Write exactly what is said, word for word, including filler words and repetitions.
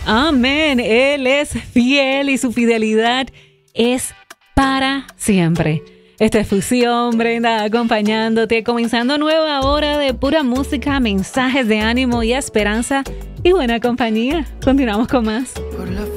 Amén. Él es fiel y su fidelidad es para siempre. Esta es Fusión, Brenda, acompañándote, comenzando nueva hora de pura música, mensajes de ánimo y esperanza y buena compañía. Continuamos con más.